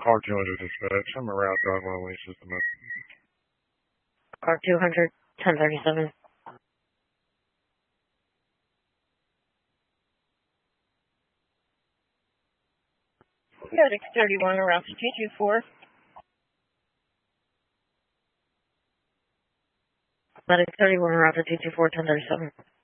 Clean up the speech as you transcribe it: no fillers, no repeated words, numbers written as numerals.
Car 200 dispatch. I'm a route driver on lease system. Car 200, 1037. FedEx 31, around 224. FedEx 31, around 224, 1037.